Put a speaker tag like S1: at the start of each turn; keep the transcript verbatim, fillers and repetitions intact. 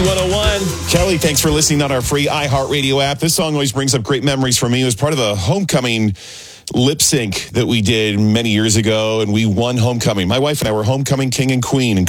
S1: one oh one. Kelly, thanks for listening on our free iHeartRadio app. This song always brings up great memories for me. It was part of the homecoming lip sync that we did many years ago, and we won homecoming. My wife and I were homecoming king and queen, and